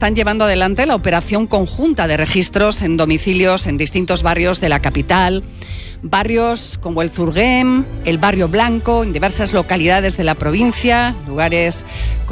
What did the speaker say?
Están llevando adelante la operación conjunta de registros en domicilios en distintos barrios de la capital, barrios como el Zurguem, el Barrio Blanco, en diversas localidades de la provincia, lugares